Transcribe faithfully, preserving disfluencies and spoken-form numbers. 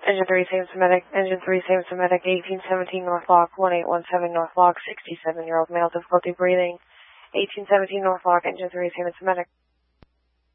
Engine three, same Semitic. Engine three, same Semitic. eighteen seventeen North Lock, one eight one seven North Lock, sixty-seven-year-old male, difficulty breathing. eighteen seventeen North Lock, Engine three, same Semitic.